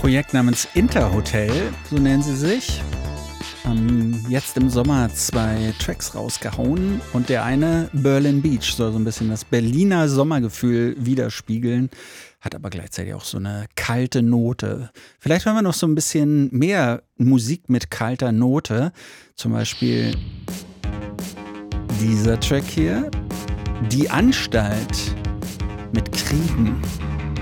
Projekt namens Interhotel, so nennen sie sich. Haben jetzt im Sommer 2 Tracks rausgehauen und der eine, Berlin Beach, soll so ein bisschen das Berliner Sommergefühl widerspiegeln, hat aber gleichzeitig auch so eine kalte Note. Vielleicht hören wir noch so ein bisschen mehr Musik mit kalter Note, zum Beispiel dieser Track hier, Die Anstalt mit Kriegen.